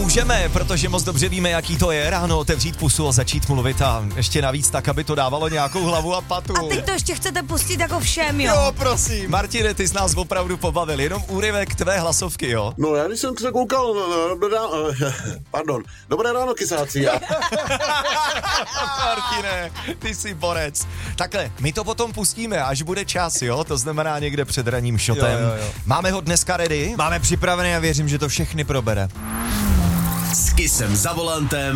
můžeme, protože moc dobře víme, jaký to je ráno otevřít pusu a začít mluvit a ještě navíc tak, aby to dávalo nějakou hlavu a patu. A teď to ještě chcete pustit jako všem, jo? Jo, prosím. Martine, ty jsi nás opravdu pobavil, jenom úryvek tvé hlasovky, jo? No já když jsem se koukal, dobré ráno, kysáci. Martine, ty jsi borec. Takhle, my to potom pustíme, až bude čas, jo? To znamená někde před ranním šotem. Jo. Máme ho dneska ready? Máme připravený a věřím, že to všechny probere. S Kissem za volantem